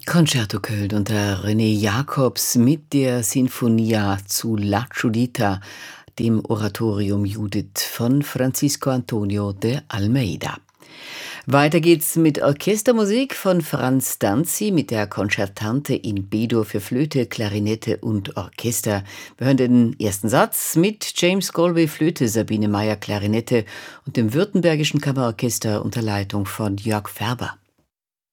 Concerto Köln unter René Jacobs mit der Sinfonia zu La Giuditta, dem Oratorium Judith von Francisco Antonio de Almeida. Weiter geht's mit Orchestermusik von Franz Danzi mit der Concertante in B-Dur für Flöte, Klarinette und Orchester. Wir hören den ersten Satz mit James Galway Flöte, Sabine Meyer Klarinette und dem Württembergischen Kammerorchester unter Leitung von Jörg Färber.